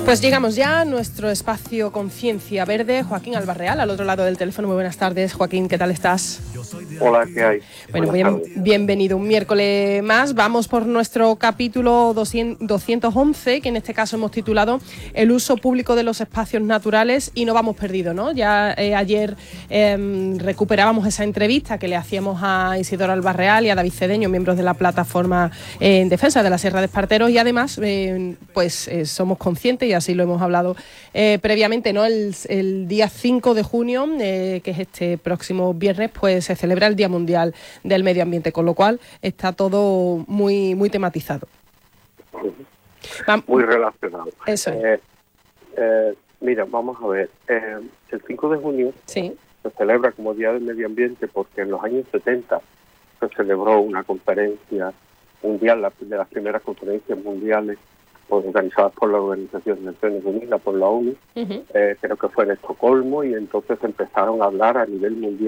Pues llegamos ya a nuestro espacio Conciencia Verde. Joaquín Albarreal, al otro lado del teléfono. Muy buenas tardes, Joaquín, ¿qué tal estás? Hola, ¿qué hay? Bueno, bienvenido un miércoles más. Vamos por nuestro capítulo 211, que en este caso hemos titulado El uso público de los espacios naturales, y no vamos perdidos, ¿no? Ya ayer recuperábamos esa entrevista que le hacíamos a Isidoro Albarreal y a David Cedeño, miembros de la plataforma en defensa de la Sierra de Esparteros, y además somos conscientes, y así lo hemos hablado previamente, ¿no? El día 5 de junio, que es este próximo viernes, pues se celebra el Día Mundial del Medio Ambiente, con lo cual está todo muy, muy tematizado. Muy relacionado. Eso es. Mira, vamos a ver. El 5 de junio sí. Se celebra como Día del Medio Ambiente porque en los años 70 se celebró una conferencia mundial, de las primeras conferencias mundiales organizadas por la Organización de Naciones Unidas, por la ONU. Creo que fue en Estocolmo, y entonces empezaron a hablar a nivel mundial